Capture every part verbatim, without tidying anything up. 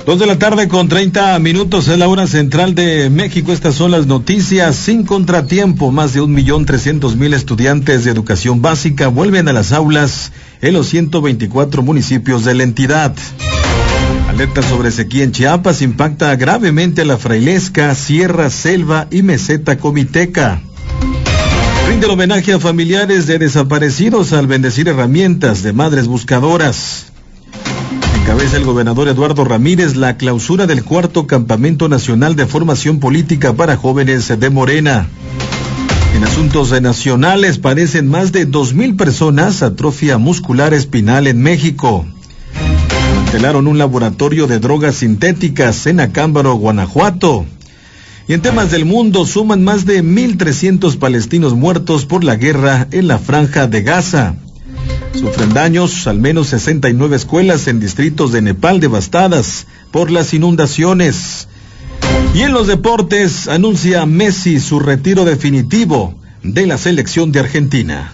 Dos de la tarde con treinta minutos es la hora central de México. Estas son las noticias sin contratiempo. Más de un millón trescientos mil estudiantes de educación básica vuelven a las aulas en los ciento veinticuatro municipios de la entidad. Alerta sobre sequía en Chiapas impacta gravemente a la Frailesca, Sierra, Selva y Meseta Comiteca. Rinde el homenaje a familiares de desaparecidos al bendecir herramientas de madres buscadoras. Encabeza el gobernador Eduardo Ramírez la clausura del cuarto Campamento Nacional de Formación Política para Jóvenes de Morena. En asuntos nacionales, padecen más de dos mil personas atrofia muscular espinal en México. Mantelaron un laboratorio de drogas sintéticas en Acámbaro, Guanajuato. Y en temas del mundo, suman más de mil trescientos palestinos muertos por la guerra en la Franja de Gaza. Sufren daños al menos sesenta y nueve escuelas en distritos de Nepal devastadas por las inundaciones. Y en los deportes, anuncia Messi su retiro definitivo de la selección de Argentina.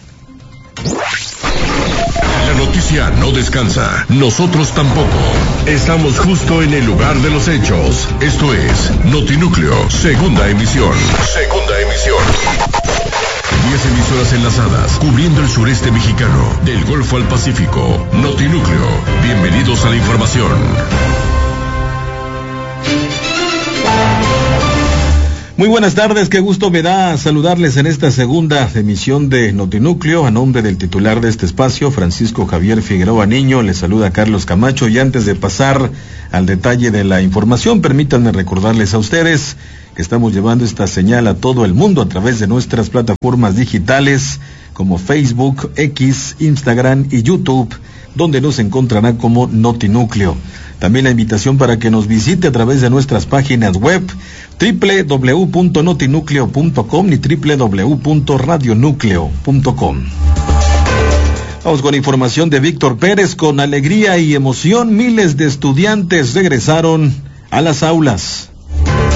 La noticia no descansa, nosotros tampoco. Estamos justo en el lugar de los hechos. Esto es Notinúcleo, segunda emisión. Segunda emisión. Diez emisoras enlazadas, cubriendo el sureste mexicano, del Golfo al Pacífico. Notinúcleo, bienvenidos a la información. Muy buenas tardes, qué gusto me da saludarles en esta segunda emisión de Notinúcleo. A nombre del titular de este espacio, Francisco Javier Figueroa Niño, les saluda Carlos Camacho. Y antes de pasar al detalle de la información, permítanme recordarles a ustedes que estamos llevando esta señal a todo el mundo a través de nuestras plataformas digitales como Facebook, X, Instagram y YouTube, donde nos encontrará como Notinúcleo. También la invitación para que nos visite a través de nuestras páginas web doble u doble u doble u punto notinúcleo punto com y doble u doble u doble u punto radionúcleo punto com. Vamos con información de Víctor Pérez. Con alegría y emoción, miles de estudiantes regresaron a las aulas.